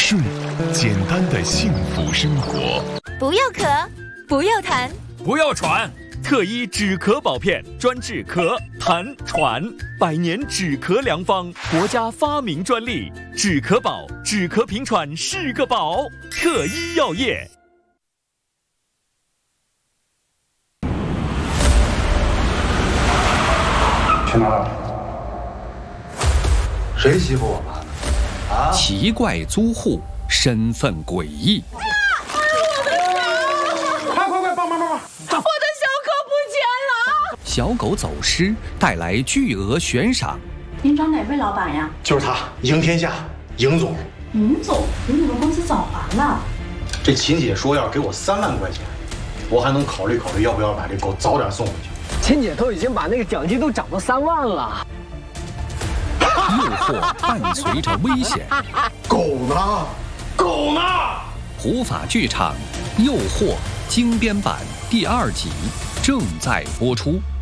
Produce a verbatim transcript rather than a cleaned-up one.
顺简单的幸福生活。 不要咳，不要痰， 不要喘。特一止咳宝片专治咳、痰、喘，百年止咳良方，国家发明专利。止咳宝，止咳平喘是个宝。特一药业。 去哪儿？谁欺负我妈呢？啊！ 奇怪租户，身份诡异。 哎呀！哎呦，我的手！快快快，帮忙帮忙！我的小狗不见了！ 小狗走失，带来巨额悬赏。 您找哪位老板呀？ 就是他，赢天下，赢总。 赢总比你们公司早还了。 这秦姐说要给我三万块钱，我还能考虑考虑要不要把这狗早点送回去。 秦姐都已经把那个奖金都涨到三万了。 诱惑伴随着危险。 狗呢？狗呢？ 普法剧场《诱惑》精编版第二集正在播出。